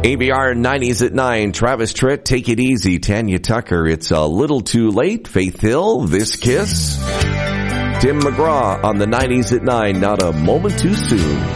ABR 90s at 9. Travis Tritt, Take It Easy. Tanya Tucker, It's a Little Too Late. Faith Hill, This Kiss. Tim McGraw on the 90s at 9. Not a moment too soon.